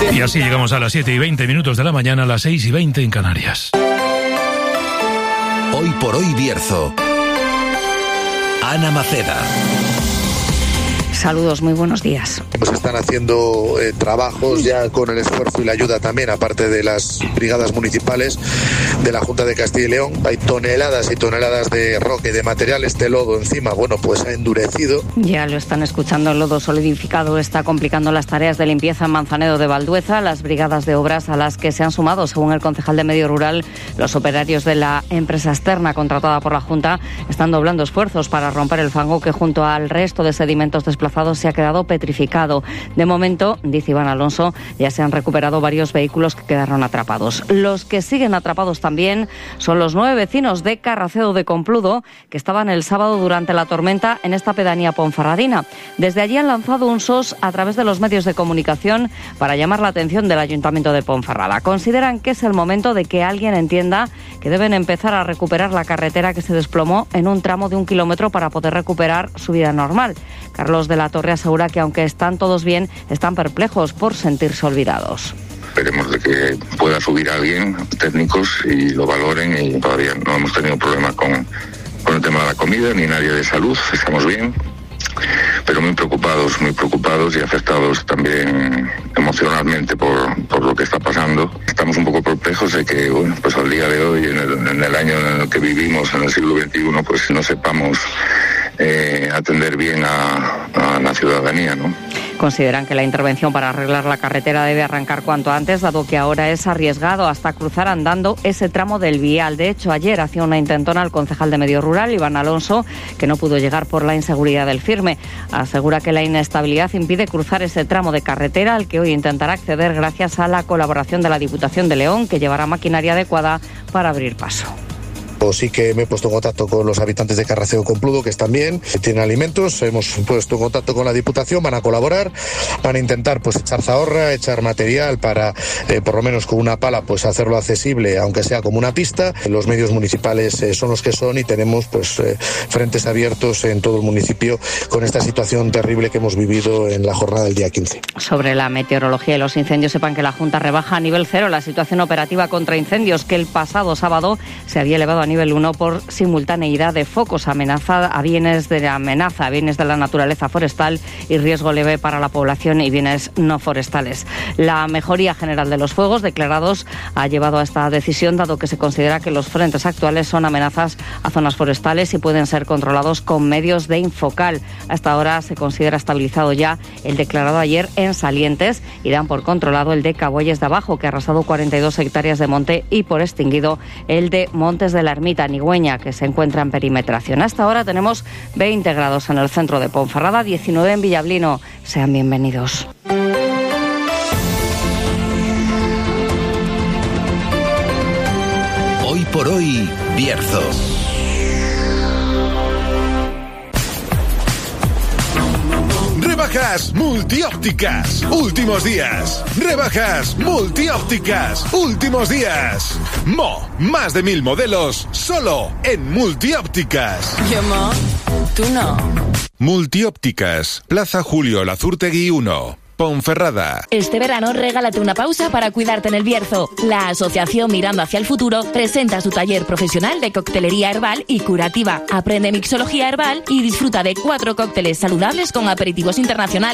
Y así llegamos a las 7:20 de la mañana, a las 6:20 en Canarias. Hoy por hoy Bierzo. Ana Maceda. Saludos, muy buenos días. Pues están haciendo trabajos ya con el esfuerzo y la ayuda también, aparte de las brigadas municipales de la Junta de Castilla y León. Hay toneladas y toneladas de roca y de material. Este lodo encima, bueno, pues ha endurecido. Ya lo están escuchando, el lodo solidificado está complicando las tareas de limpieza en Manzanedo de Valdueza. Las brigadas de obras a las que se han sumado, según el concejal de Medio Rural, los operarios de la empresa externa contratada por la Junta, están doblando esfuerzos para romper el fango que junto al resto de sedimentos desplazados se ha quedado petrificado. De momento, dice Iván Alonso, ya se han recuperado varios vehículos que quedaron atrapados. Los que siguen atrapados también son los 9 vecinos de Carracedo de Compludo, que estaban el sábado durante la tormenta en esta pedanía ponferradina. Desde allí han lanzado un SOS a través de los medios de comunicación para llamar la atención del Ayuntamiento de Ponferrada. Consideran que es el momento de que alguien entienda que deben empezar a recuperar la carretera que se desplomó en un tramo de 1 kilómetro para poder recuperar su vida normal. Carlos de la Torre asegura que aunque están todos bien, están perplejos por sentirse olvidados. Esperemos de que pueda subir alguien, técnicos, y lo valoren, y todavía no hemos tenido problemas con el tema de la comida, ni nadie de salud, estamos bien, pero muy preocupados y afectados también emocionalmente por lo que está pasando. Estamos un poco perplejos de que, bueno, pues al día de hoy, en el año en el que vivimos, en el siglo XXI, pues no sepamos atender bien a la ciudadanía, ¿no? Consideran que la intervención para arreglar la carretera debe arrancar cuanto antes, dado que ahora es arriesgado hasta cruzar andando ese tramo del vial. De hecho, ayer hacía una intentona el concejal de Medio Rural, Iván Alonso, que no pudo llegar por la inseguridad del firme. Asegura que la inestabilidad impide cruzar ese tramo de carretera al que hoy intentará acceder gracias a la colaboración de la Diputación de León, que llevará maquinaria adecuada para abrir paso. Sí que me he puesto en contacto con los habitantes de Carracedo Compludo, que están bien, que tienen alimentos. Hemos puesto en contacto con la Diputación, van a colaborar, van a intentar pues echar zahorra, echar material para, por lo menos con una pala, pues hacerlo accesible, aunque sea como una pista. Los medios municipales son los que son y tenemos pues frentes abiertos en todo el municipio con esta situación terrible que hemos vivido en la jornada del día 15. Sobre la meteorología y los incendios, sepan que la Junta rebaja a nivel 0 la situación operativa contra incendios, que el pasado sábado se había elevado a nivel 1 por simultaneidad de focos, amenaza a bienes de la naturaleza forestal y riesgo leve para la población y bienes no forestales. La mejoría general de los fuegos declarados ha llevado a esta decisión, dado que se considera que los frentes actuales son amenazas a zonas forestales y pueden ser controlados con medios de Infocal. Hasta ahora se considera estabilizado ya el declarado ayer en Salientes y dan por controlado el de Cabuelles de Abajo, que ha arrasado 42 hectáreas de monte, y por extinguido el de Montes de la Ermita, Nigüeña, que se encuentra en perimetración. Hasta ahora tenemos 20 grados en el centro de Ponferrada, 19 en Villablino. Sean bienvenidos. Hoy por hoy, Bierzo. Rebajas multiópticas, últimos días. Rebajas multiópticas, últimos días. Más de 1000 modelos, solo en multiópticas. Yo, tú no. Multiópticas, Plaza Julio Lazurtegui 1. Ponferrada. Este verano regálate una pausa para cuidarte en el Bierzo. La Asociación Mirando hacia el Futuro presenta su taller profesional de coctelería herbal y curativa. Aprende mixología herbal y disfruta de 4 cócteles saludables con aperitivos internacionales.